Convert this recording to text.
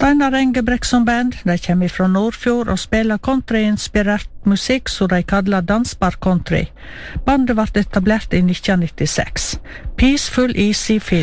Steinar Engebrektsson Band, de kommer fra Nordfjord og spiller countryinspirert musikk som de kaller dansbar country. Bandet ble etablert i 1996. Peaceful Easy Feel.